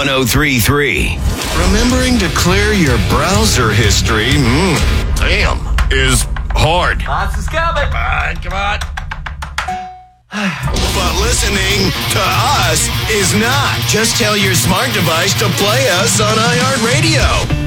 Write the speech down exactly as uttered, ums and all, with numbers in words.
one oh three point three. Remembering to clear your browser history, mm, damn, is hard. Lots is coming. Come on, come on. But listening to us is not. Just tell your smart device to play us on iHeartRadio.